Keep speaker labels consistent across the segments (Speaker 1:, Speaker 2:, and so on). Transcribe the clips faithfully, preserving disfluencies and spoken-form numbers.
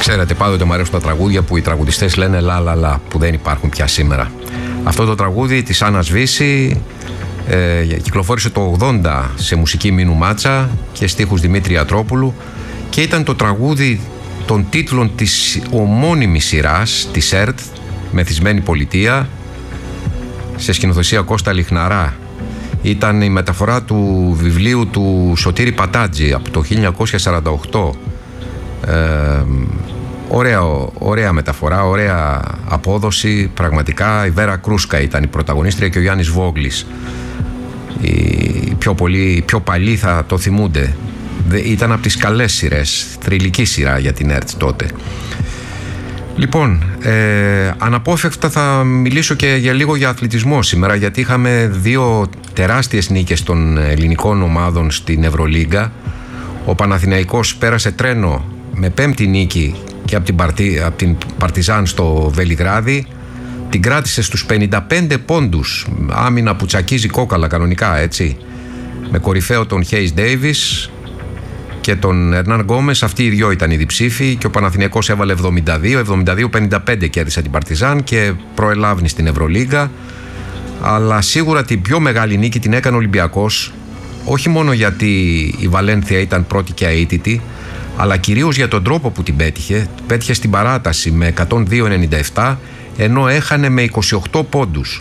Speaker 1: Ξέρετε, πάντοτε μου αρέσουν τα τραγούδια που οι τραγουδιστές λένε λα λα λα, που δεν υπάρχουν πια σήμερα. Αυτό το τραγούδι της Άννας Βύση ε, κυκλοφόρησε το ογδόντα σε μουσική Μίνου Μάτσα και στίχους Δημήτρη Ατρόπουλου και ήταν το τραγούδι των τίτλων της ομώνυμης σειράς της ΕΡΤ, Μεθυσμένη Πολιτεία, σε σκηνοθεσία Κώστα Λιχναρά. Ήταν η μεταφορά του βιβλίου του Σωτήρη Πατάτζη από το χίλια εννιακόσια σαράντα οκτώ. Ε, ωραία, ωραία μεταφορά, ωραία απόδοση. Πραγματικά η Βέρα Κρούσκα ήταν η πρωταγωνίστρια και ο Γιάννης Βόγλης. Οι πιο, πολύ, οι πιο παλιοί θα το θυμούνται. Ήταν από τις καλές σειρές, θρυλική σειρά για την ΕΡΤ τότε. Λοιπόν, ε, αναπόφευκτα θα μιλήσω και για λίγο για αθλητισμό σήμερα, γιατί είχαμε δύο τεράστιες νίκες των ελληνικών ομάδων στην Ευρωλίγκα. Ο Παναθηναϊκός πέρασε τρένο με πέμπτη νίκη και από την, Παρτί, από την Παρτιζάν στο Βελιγράδι. Την κράτησε στους πενήντα πέντε πόντους, άμυνα που τσακίζει κόκαλα κανονικά, έτσι, με κορυφαίο τον Χέις Ντέιβις και τον Ερνάν Γκόμες. Αυτοί οι δυο ήταν οι διψήφοι και ο Παναθηναϊκός έβαλε εβδομήντα δύο εβδομήντα δύο πενήντα πέντε, κέρδισε την Παρτιζάν και προελάβνει στην Ευρωλίγκα. Αλλά σίγουρα την πιο μεγάλη νίκη την έκανε ο Ολυμπιακός, όχι μόνο γιατί η Βαλένθια ήταν πρώτη και αίτητη, αλλά κυρίως για τον τρόπο που την πέτυχε. Πέτυχε στην παράταση με εκατόν δύο ενενήντα επτά, ενώ έχανε με είκοσι οκτώ πόντους.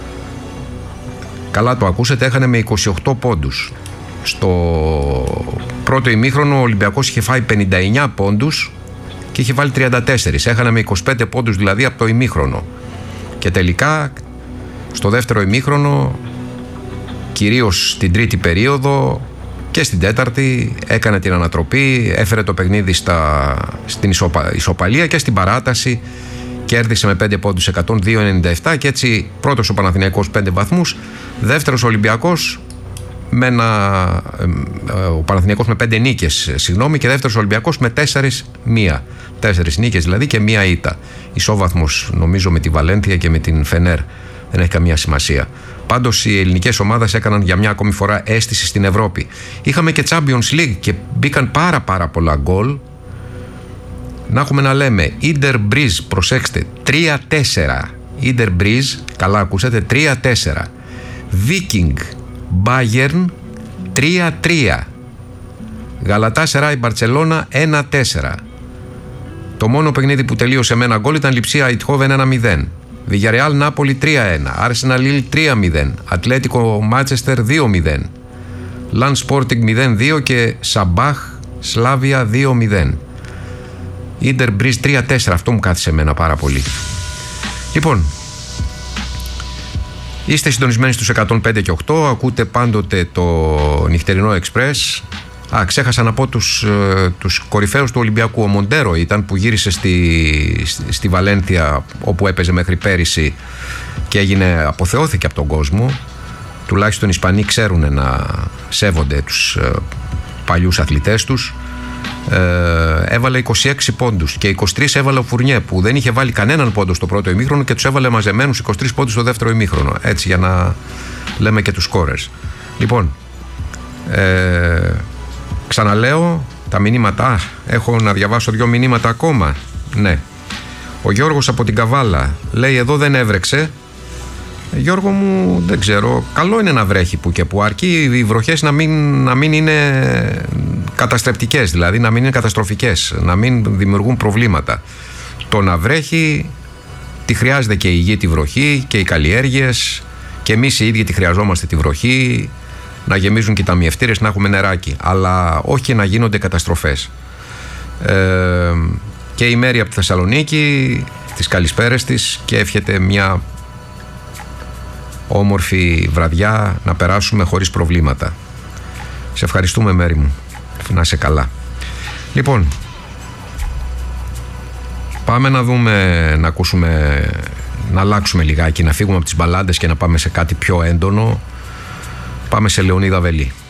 Speaker 1: Καλά το ακούσετε, έχανε με είκοσι οκτώ πόντους. Στο πρώτο ημίχρονο ο Ολυμπιακός είχε φάει πενήντα εννέα πόντους και είχε βάλει τριάντα τέσσερα. Έχανε με είκοσι πέντε πόντους δηλαδή από το ημίχρονο. Και τελικά στο δεύτερο ημίχρονο, κυρίως στην τρίτη περίοδο και στην τέταρτη, έκανε την ανατροπή, έφερε το παιχνίδι στα, στην ισοπα, ισοπαλία και στην παράταση κέρδισε με πέντε πόντους εκατόν δύο ενενήντα επτά και έτσι πρώτος ο Παναθηναϊκός πέντε βαθμούς, δεύτερος ο Ολυμπιακός με ένα, ο Παναθηναϊκός με πέντε νίκες, συγγνώμη, και δεύτερος ο Ολυμπιακός με τέσσερις μία. Τέσσερις νίκες δηλαδή και μία ήττα. Ισόβαθμος νομίζω με τη Βαλένθια και με την Φενέρ. Δεν έχει καμία σημασία. Πάντως οι ελληνικές ομάδες έκαναν για μια ακόμη φορά αίσθηση στην Ευρώπη. Είχαμε και Champions League και μπήκαν πάρα πάρα πολλά γκολ. Να έχουμε να λέμε Ίντερ Μπριζ, προσέξτε, τρία τέσσερα. Ίντερ Μπριζ, καλά ακούσατε, τρία τέσσερα. Viking Bayern τρία τρία. Γαλατάσεράι Μπαρτσελώνα ένα τέσσερα. Το μόνο παιχνίδι που τελείωσε με ένα γκολ ήταν Λιψία Αιτχόβεν ένα μηδέν. Βιγιαρεάλ Νάπολη τρία ένα. Άρσεναλ Λίλ τρία μηδέν. Ατλέτικο Μάντσεστερ δύο μηδέν. Λαν Σπόρτινγκ μηδέν δύο και Σαμπάχ Σλάβια δύο μηδέν. Ίντερ Μπριζ τρία τέσσερα. Αυτό μου κάθισε εμένα πάρα πολύ. Λοιπόν, είστε συντονισμένοι στους εκατόν πέντε και οκτώ. Ακούτε πάντοτε το νυχτερινό Εξπρές. Α, ξέχασα να πω τους, τους κορυφαίους του Ολυμπιακού. Ο Μοντέρο ήταν που γύρισε στη, στη Βαλένθια όπου έπαιζε μέχρι πέρυσι και έγινε, αποθεώθηκε από τον κόσμο. Τουλάχιστον οι Ισπανοί ξέρουν να σέβονται τους ε, παλιούς αθλητές τους. Ε, έβαλε είκοσι έξι πόντους και είκοσι τρεις έβαλε ο Φουρνιέ που δεν είχε βάλει κανέναν πόντο στο πρώτο ημίχρονο και τους έβαλε μαζεμένους είκοσι τρεις πόντους στο δεύτερο ημίχρονο. Έτσι για να λέμε και τους σκόρερς. Λοιπόν, ε, ξαναλέω τα μηνύματα. Έχω να διαβάσω δύο μηνύματα ακόμα. Ναι. Ο Γιώργος από την Καβάλα λέει: εδώ δεν έβρεξε. Γιώργο μου, δεν ξέρω. Καλό είναι να βρέχει που και που, αρκεί οι βροχές να μην, να μην είναι καταστρεπτικές, δηλαδή να μην είναι καταστροφικές, να μην δημιουργούν προβλήματα. Το να βρέχει, τη χρειάζεται και η γη τη βροχή και οι καλλιέργειες, και εμείς οι ίδιοι τη χρειαζόμαστε τη βροχή, να γεμίζουν και οι ταμιευτήρες, να έχουμε νεράκι, αλλά όχι και να γίνονται καταστροφές. Ε, και η Μέρη από τη Θεσσαλονίκη, τις καλησπέρες της, και εύχεται μια όμορφη βραδιά να περάσουμε χωρίς προβλήματα. Σε ευχαριστούμε, Μέρη μου, να είσαι καλά. Λοιπόν, πάμε να δούμε, να ακούσουμε, να αλλάξουμε λιγάκι, να φύγουμε από τις μπαλάντες και να πάμε σε κάτι πιο έντονο. Πάμε σε Λεωνίδα Βελή.